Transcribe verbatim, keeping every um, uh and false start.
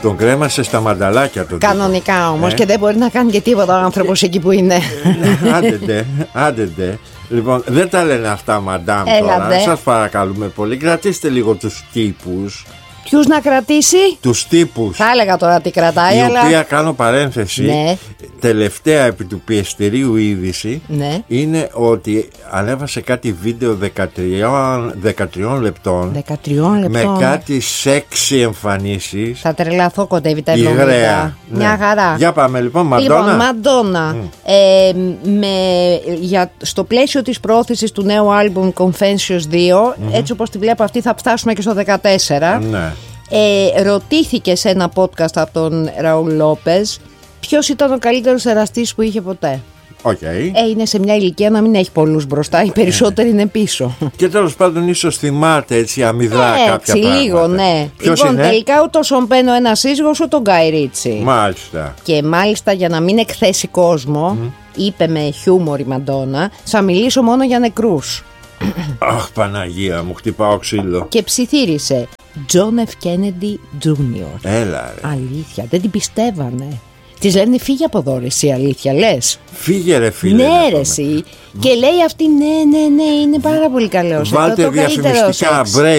Τον κρέμασε στα μανταλάκια τον Κανονικά τύπο. όμως, ε? και δεν μπορεί να κάνει και τίποτα ο άνθρωπος εκεί που είναι. Άντετε, άντετε. Λοιπόν, δεν τα λένε αυτά, μαντάμ. Έλατε. Τώρα. Σας παρακαλούμε πολύ, κρατήστε λίγο τους τύπους. Ποιους να κρατήσει? Τους τύπους. Θα έλεγα τώρα τι κρατάει, Η αλλά... οποία, κάνω παρένθεση, Ναι. τελευταία επί του πιεστηρίου είδηση, Ναι. είναι ότι ανέβασε κάτι βίντεο δεκατρία λεπτών δεκατρία λεπτών. με κάτι σεξι εμφανίσεις. Θα τρελαθώ, κοντεύει τα Υγραία, εβδομήντα. Μια ναι. χαρά. Για πάμε λοιπόν, Μαντόνα. Λοιπόν, Μαντόνα. Mm. Ε, με, για, στο πλαίσιο της προώθησης του νέου άλμπουμ Confessions δύο, mm-hmm. έτσι όπως τη βλέπω αυτή, θα φτάσουμε και στο δεκατέσσερα. Ναι. Ε, ρωτήθηκε σε ένα podcast από τον Ραούλ Λόπεζ ποιος ήταν ο καλύτερος εραστής που είχε ποτέ. Okay. Ε, είναι σε μια ηλικία να μην έχει πολλούς μπροστά, οι περισσότεροι είναι πίσω. Και τέλος πάντων ίσως θυμάται έτσι αμυδρά Έτσι, κάποια πράγματα. λίγο, ναι. Ποιος λοιπόν, είναι? τελικά ούτω ο Μπαίνω ένα σύζυγος ο τον Γκάι Ρίτσι. Μάλιστα. Και μάλιστα, για να μην εκθέσει κόσμο, mm. είπε με χιούμορ η Μαντόνα, θα μιλήσω μόνο για νεκρούς. Αχ, Παναγία μου, χτυπάω ξύλο. Και ψιθύρισε John F. Kennedy τζούνιορ. Έλα ρε. Αλήθεια, δεν την πιστεύανε. Της λένε φύγε από εδώ ρε εσύ, αλήθεια λες? Φύγε ρε φίλε. Ναι ρε εσύ. Και λέει αυτή ναι ναι ναι είναι πάρα πολύ καλός. Βάλτε διαφημιστικά break.